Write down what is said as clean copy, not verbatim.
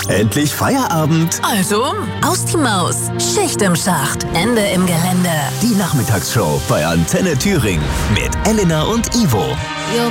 Endlich Feierabend. Also, aus die Maus. Schicht im Schacht. Ende im Gelände. Die Nachmittagsshow bei Antenne Thüringen mit Elena und Ivo. Your